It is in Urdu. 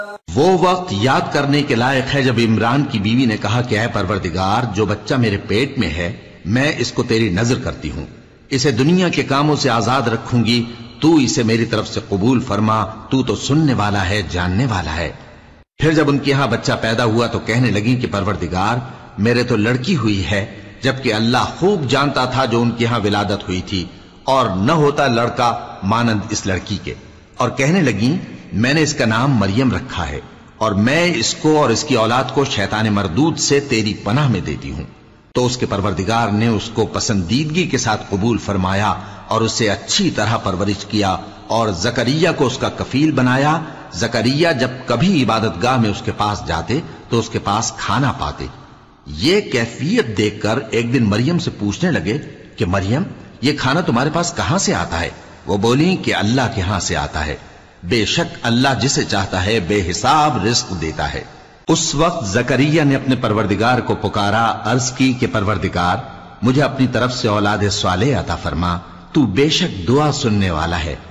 وہ وقت یاد کرنے کے لائق ہے جب عمران کی بیوی نے کہا کہ اے پروردگار، جو بچہ میرے پیٹ میں ہے میں اس کو تیری نظر کرتی ہوں، اسے دنیا کے کاموں سے آزاد رکھوں گی، تو اسے میری طرف سے قبول فرما، تو تو سننے والا ہے، جاننے والا ہے۔ پھر جب ان کے ہاں بچہ پیدا ہوا تو کہنے لگی کہ پروردگار، میرے تو لڑکی ہوئی ہے، جبکہ اللہ خوب جانتا تھا جو ان کے ہاں ولادت ہوئی تھی، اور نہ ہوتا لڑکا مانند اس لڑکی کے۔ اور کہنے لگیں میں نے اس کا نام مریم رکھا ہے، اور میں اس کو اور اس کی اولاد کو شیطان مردود سے تیری پناہ میں دیتی ہوں۔ تو اس کے پروردگار نے اس کو پسندیدگی کے ساتھ قبول فرمایا اور اسے اچھی طرح پرورش کیا، اور زکریا کو اس کا کفیل بنایا۔ زکریا جب کبھی عبادت گاہ میں اس کے پاس جاتے تو اس کے پاس کھانا پاتے۔ یہ کیفیت دیکھ کر ایک دن مریم سے پوچھنے لگے کہ مریم، یہ کھانا تمہارے پاس کہاں سے آتا ہے؟ وہ بولی کہ اللہ کے ہاں سے آتا ہے، بے شک اللہ جسے چاہتا ہے بے حساب رزق دیتا ہے۔ اس وقت زکریا نے اپنے پروردگار کو پکارا، عرض کی کہ پروردگار، مجھے اپنی طرف سے اولاد صالح عطا فرما، تو بے شک دعا سننے والا ہے۔